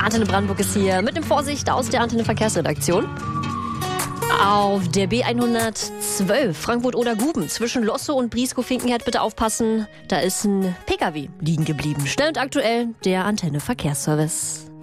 Antenne Brandenburg ist hier mit dem Vorsicht aus der Antenne Verkehrsredaktion. Auf der B112 Frankfurt oder Guben zwischen Lossow und Brieskow-Finkenherd bitte aufpassen. Da ist ein PKW liegen geblieben. Schnell und aktuell der Antenne Verkehrsservice.